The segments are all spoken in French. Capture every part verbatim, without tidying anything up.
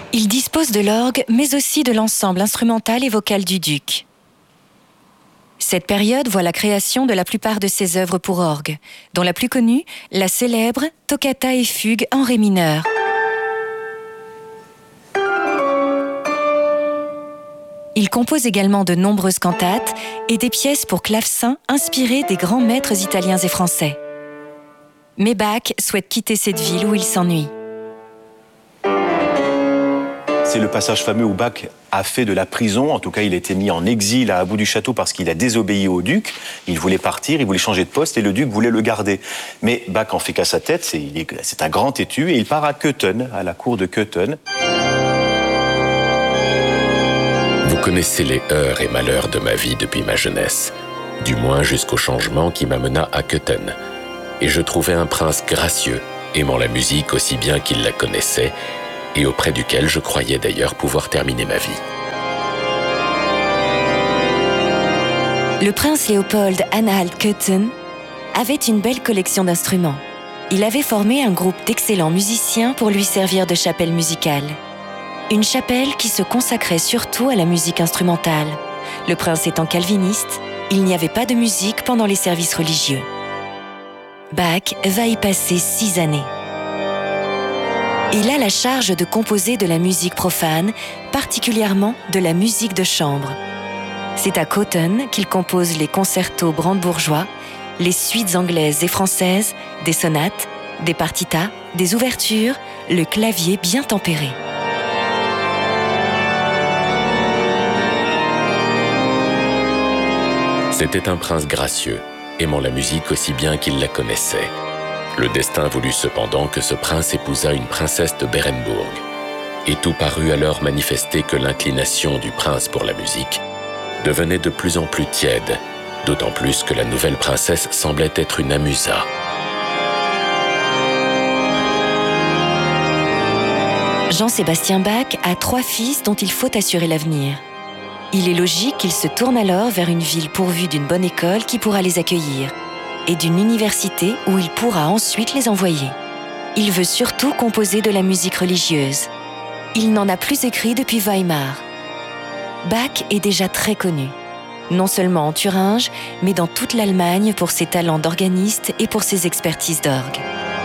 Il dispose de l'orgue, mais aussi de l'ensemble instrumental et vocal du duc. Cette période voit la création de la plupart de ses œuvres pour orgue, dont la plus connue, la célèbre Toccata et fugue en ré mineur. Il compose également de nombreuses cantates et des pièces pour clavecin inspirées des grands maîtres italiens et français. Mais Bach souhaite quitter cette ville où il s'ennuie. C'est le passage fameux où Bach a fait de la prison. En tout cas, il a été mis en exil à About du Château parce qu'il a désobéi au duc. Il voulait partir, il voulait changer de poste et le duc voulait le garder. Mais Bach en fait qu'à sa tête, c'est, il est, c'est un grand têtu et il part à Köthen, à la cour de Köthen. Vous connaissez les heurts et malheurs de ma vie depuis ma jeunesse, du moins jusqu'au changement qui m'amena à Köthen. Et je trouvais un prince gracieux, aimant la musique aussi bien qu'il la connaissait, et auprès duquel je croyais d'ailleurs pouvoir terminer ma vie. Le prince Léopold Anhalt Köthen avait une belle collection d'instruments. Il avait formé un groupe d'excellents musiciens pour lui servir de chapelle musicale. Une chapelle qui se consacrait surtout à la musique instrumentale. Le prince étant calviniste, il n'y avait pas de musique pendant les services religieux. Bach va y passer six années. Il a la charge de composer de la musique profane, particulièrement de la musique de chambre. C'est à Köthen qu'il compose les concertos brandebourgeois, les suites anglaises et françaises, des sonates, des partitas, des ouvertures, le clavier bien tempéré. C'était un prince gracieux, aimant la musique aussi bien qu'il la connaissait. Le destin voulut cependant que ce prince épousât une princesse de Berenbourg. Et tout parut alors manifester que l'inclination du prince pour la musique devenait de plus en plus tiède, d'autant plus que la nouvelle princesse semblait être une amusa. Jean-Sébastien Bach a trois fils dont il faut assurer l'avenir. Il est logique qu'il se tourne alors vers une ville pourvue d'une bonne école qui pourra les accueillir, et d'une université où il pourra ensuite les envoyer. Il veut surtout composer de la musique religieuse. Il n'en a plus écrit depuis Weimar. Bach est déjà très connu, non seulement en Thuringe, mais dans toute l'Allemagne pour ses talents d'organiste et pour ses expertises d'orgue.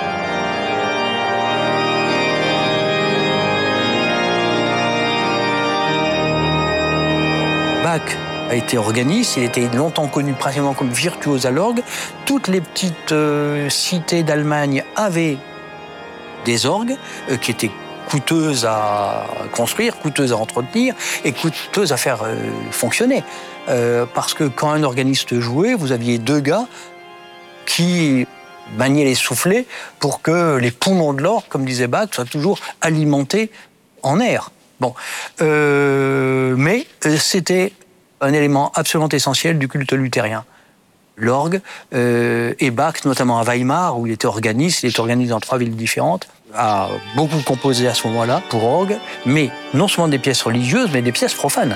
Bach a été organiste, il était longtemps connu principalement comme virtuose à l'orgue. Toutes les petites euh, cités d'Allemagne avaient des orgues euh, qui étaient coûteuses à construire, coûteuses à entretenir et coûteuses à faire euh, fonctionner. Euh, parce que quand un organiste jouait, vous aviez deux gars qui maniaient les soufflets pour que les poumons de l'orgue, comme disait Bach, soient toujours alimentés en air. Bon, euh, mais euh, c'était un élément absolument essentiel du culte luthérien. L'orgue, euh, et Bach, notamment à Weimar, où il était organiste, il était organiste dans trois villes différentes, a beaucoup composé à ce moment-là pour orgue, mais non seulement des pièces religieuses, mais des pièces profanes.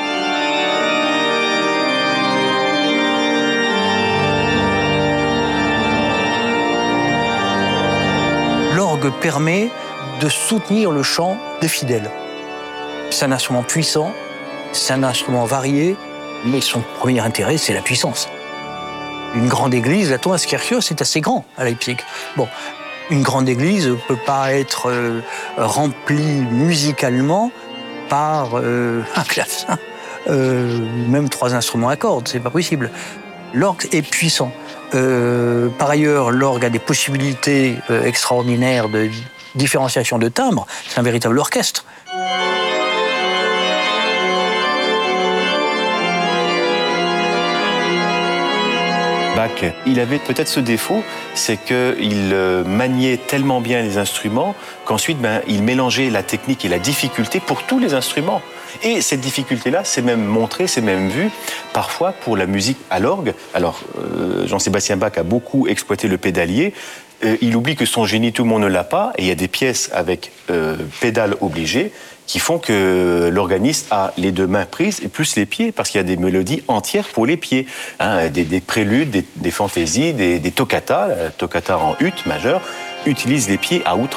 L'orgue permet de soutenir le chant des fidèles. C'est un instrument puissant, c'est un instrument varié, mais son premier intérêt, c'est la puissance. Une grande église, la Thomaskirche, c'est assez grand à Leipzig. Bon, une grande église ne peut pas être euh, remplie musicalement par euh, un clavecin, euh, même trois instruments à cordes, c'est pas possible. L'orgue est puissant. Euh, par ailleurs, l'orgue a des possibilités euh, extraordinaires de différenciation de timbre. C'est un véritable orchestre. Bach, il avait peut-être ce défaut, c'est qu'il maniait tellement bien les instruments qu'ensuite ben, il mélangeait la technique et la difficulté pour tous les instruments. Et cette difficulté-là, c'est même montré, c'est même vu, parfois pour la musique à l'orgue. Alors, euh, Jean-Sébastien Bach a beaucoup exploité le pédalier. Euh, il oublie que son génie, tout le monde ne l'a pas, et il y a des pièces avec euh, pédales obligées qui font que l'organiste a les deux mains prises et plus les pieds, parce qu'il y a des mélodies entières pour les pieds, hein, des, des préludes, des, des fantaisies, des, des toccatas, la toccata en ut majeur, utilise les pieds à outrance.